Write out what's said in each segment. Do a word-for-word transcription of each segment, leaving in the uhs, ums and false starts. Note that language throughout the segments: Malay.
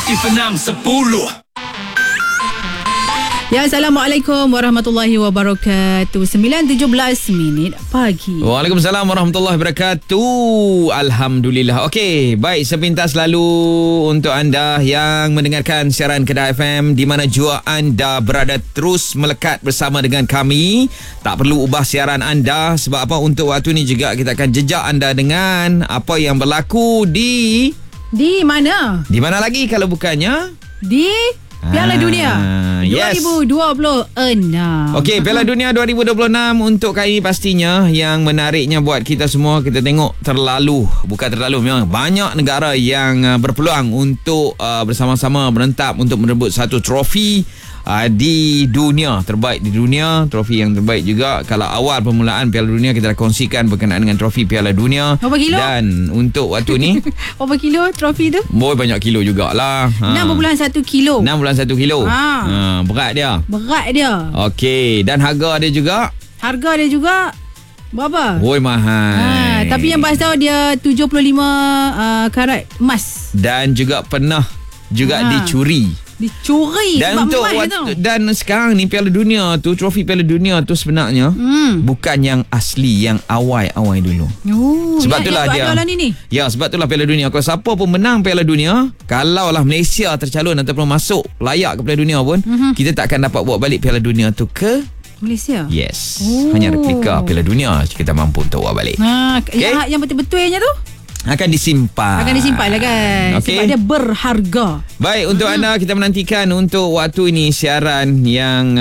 Aktif enam sepuluh. Ya, Assalamualaikum warahmatullahi wabarakatuh. sembilan tujuh belas minit pagi. Waalaikumsalam warahmatullahi wabarakatuh. Alhamdulillah. Okey, baik, sepintas lalu untuk anda yang mendengarkan siaran Kedah F M di mana jua anda berada, terus melekat bersama dengan kami. Tak perlu ubah siaran anda. Sebab apa? Untuk waktu ni juga kita akan jejak anda dengan apa yang berlaku di... Di mana? Di mana lagi kalau bukannya? Di Piala Ah, Dunia yes. dua ribu dua puluh enam. Okey, Piala Dunia dua ribu dua puluh enam untuk kali ini pastinya yang menariknya buat kita semua, kita tengok terlalu, bukan terlalu, memang banyak negara yang uh, berpeluang untuk uh, bersama-sama berentap untuk merebut satu trofi uh, di dunia, terbaik di dunia, trofi yang terbaik juga. Kalau awal permulaan Piala Dunia kita dah kongsikan berkenaan dengan trofi Piala Dunia. Berapa kilo? Dan untuk waktu ni Berapa kilo trofi tu? boy banyak kilo jugalah. Ha. enam perpuluhan satu kilo. enam perpuluhan satu kilo. Ha. Ha, berat dia. Berat dia. Okey, dan harga dia juga Harga dia juga berapa? Woi, mahal. Ha, tapi yang best tahu dia tujuh puluh lima uh, karat emas. Dan juga pernah juga Ha. dicuri. Dicuri Dan sebab untuk emas waktu, tu. dan sekarang ni Piala Dunia tu, trofi Piala Dunia tu sebenarnya Hmm. bukan yang asli, yang awal-awal dulu. Oh, Sebab ya, itulah ya, dia. Ada ni ni. Ya, sebab itulah Piala Dunia. Kalau siapa pun menang Piala Dunia, kalaulah Malaysia tercalon ataupun masuk layak ke Piala Dunia pun, mm-hmm. kita tak akan dapat bawa balik Piala Dunia tu ke Malaysia. Yes. Oh. Hanya replika Piala Dunia kita mampu untuk bawa balik. Ha, Okey. yang, yang betul-betulnya tu Akan disimpan. akan disimpan lah kan. Okey. Sebab dia berharga. Baik, untuk anda kita menantikan untuk waktu ini siaran yang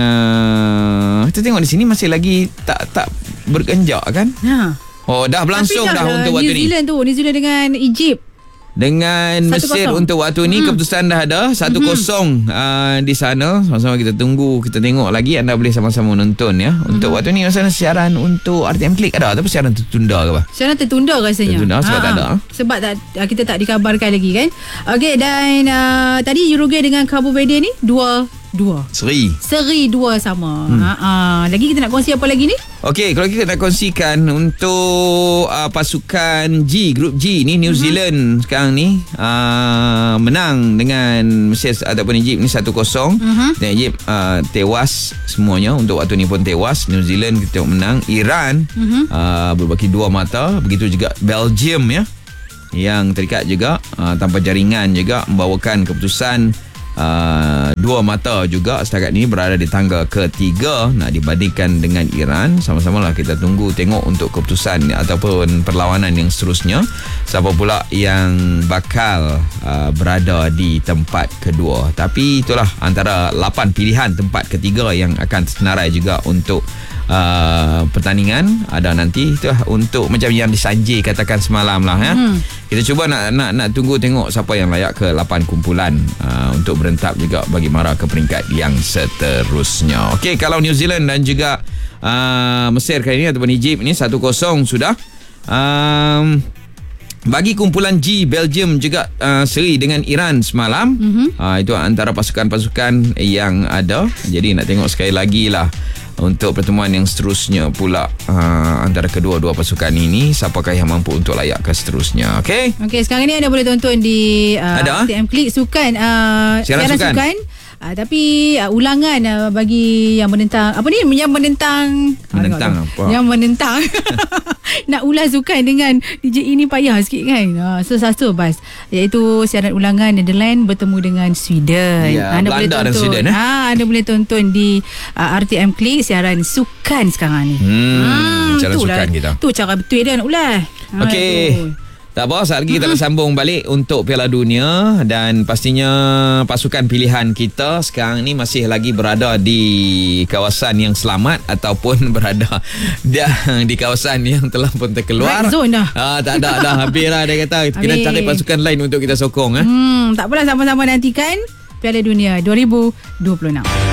uh, kita tengok di sini masih lagi tak tak bergenjak kan? Ha. Oh, dah berlangsung Tapi dah lah untuk waktu New ni. Zealand tu, New Zealand dengan Egypt. Dengan satu Mesir kosong. untuk waktu ni, Hmm. keputusan dah ada satu kosong uh, di sana. Sama-sama kita tunggu, kita tengok lagi. Anda boleh sama-sama nonton ya. Untuk waktu ni macam siaran untuk R T M Klik ada, tapi siaran tertunda ke apa? Sekarang tertunda rasanya. Tertunda sebab Ha, tak ada. Sebab tak, kita tak dikabarkan lagi kan. Okey, dan uh, tadi Uruguay dengan Cabo Verde ni dua dua. Seri. Seri dua sama. Hmm. Ha, ha. Lagi kita nak kongsi apa lagi ni? Okey, kalau kita nak kongsikan untuk uh, pasukan G, grup G ni, New Zealand sekarang ni uh, menang dengan Mesir ataupun Egypt ni satu kosong. Uh-huh. Dan Egypt uh, tewas semuanya, untuk waktu ni pun tewas. New Zealand kita menang. Iran Uh-huh. uh, berbaki dua mata. Begitu juga Belgium ya, yang terikat juga uh, tanpa jaringan juga membawakan keputusan Uh, dua mata juga. Setakat ni berada di tangga ketiga, nak dibandingkan dengan Iran. Sama-sama lah kita tunggu tengok untuk keputusan ataupun perlawanan yang seterusnya, siapa pula yang bakal uh, berada di tempat kedua. Tapi itulah antara lapan pilihan tempat ketiga yang akan tersenarai juga untuk uh, pertandingan. Ada nanti itulah untuk macam yang disanjir katakan semalam lah ya. Hmm. Kita cuba nak nak nak tunggu tengok siapa yang layak ke lapan kumpulan uh, untuk berentap juga bagi mara ke peringkat yang seterusnya. Okey, kalau New Zealand dan juga uh, Mesir kali ini ataupun Egypt ini satu kosong sudah. Um, bagi kumpulan G, Belgium juga uh, seri dengan Iran semalam. Mm-hmm. Uh, itu antara pasukan-pasukan yang ada. Jadi nak tengok sekali lagi lah untuk pertemuan yang seterusnya pula uh, antara kedua-dua pasukan ini, siapakah yang mampu untuk layak ke seterusnya. Okey. Okey, sekarang ni anda boleh tonton di uh, Ada? R T M Klik sukan uh, Siaran sukan. sukan. Uh, tapi uh, ulangan uh, bagi yang menentang apa ni yang menentang Menentang ah, apa? Yang menentang nak ulas sukan dengan D J ini payah sikit kan. Uh, susah-susah bas, iaitu siaran ulangan Netherlands bertemu dengan Sweden. Ya, anda Belanda boleh tonton. dan Sweden, eh? Ha, anda boleh tonton di uh, R T M Klik siaran sukan sekarang ni. Hmm, cara itulah. sukan kita. Tu cara betul dia nak ulas. Ha, Okey. tu. Tak apa, saat lagi kita akan sambung balik untuk Piala Dunia. Dan pastinya pasukan pilihan kita sekarang ni masih lagi berada di kawasan yang selamat ataupun berada dah di kawasan yang telah pun terkeluar. Red zone dah. Ah, tak ada dah, habis lah dia kata. Kena Habis. cari pasukan lain untuk kita sokong. Eh? Hmm, tak apalah, sama-sama nantikan Piala Dunia dua ribu dua puluh enam.